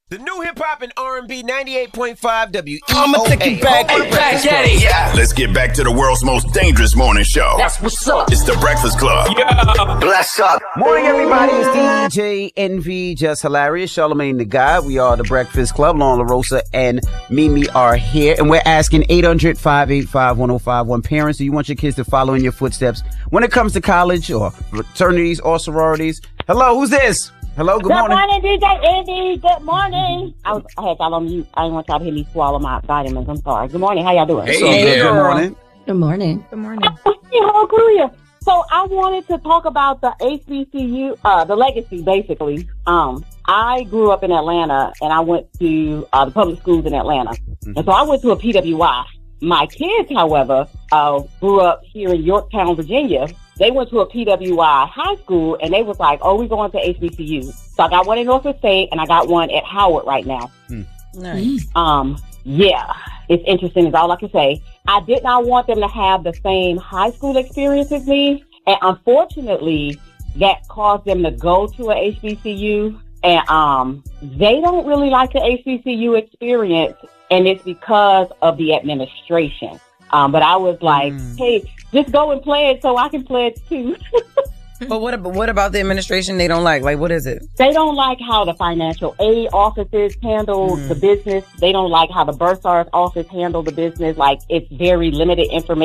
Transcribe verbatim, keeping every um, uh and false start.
The new hip hop and R and B ninety-eight point five W E O A. I'ma take you back, back at it. Yeah. Let's get back to the world's most dangerous morning show. That's what's up. It's the Breakfast Club. Yeah. Bless up. Morning, everybody. It's D J Envy, Just Hilarious, Charlamagne the Guy. We are the Breakfast Club. Lauren LaRosa and Mimi are here, and we're asking eight hundred, five eight five, one oh five one. Parents, do you want your kids to follow in your footsteps when it comes to college or fraternities or sororities? Hello, who's this? Hello, good, good morning. morning, D J Envy. Good morning. I was I had y'all on mute. I didn't want y'all to hear me swallow my vitamins. I'm sorry. Good morning. How y'all doing? Hey, hey good, good morning. Good morning. Good morning. Hey, whole crew here. So I wanted to talk about the H B C U, uh, the legacy, basically. Um, I grew up in Atlanta, and I went to uh, the public schools in Atlanta. Mm-hmm. And so I went to a P W I. My kids, however, uh, grew up here in Yorktown, Virginia. They went to a P W I high school, and they was like, oh, we're going to H B C U. So I got one in Norfolk State, and I got one at Howard right now. Mm. Nice. Um, yeah, it's interesting is all I can say. I did not want them to have the same high school experience as me. And unfortunately, that caused them to go to a H B C U. And um, they don't really like the H B C U experience. And it's because of the administration. Um, but I was like, mm. hey, just go and pledge so I can pledge too. But what about, what about the administration they don't like? Like, what is it? They don't like how the financial aid offices handle mm. the business. They don't like how the Bursar's office handle the business. Like, it's very limited information.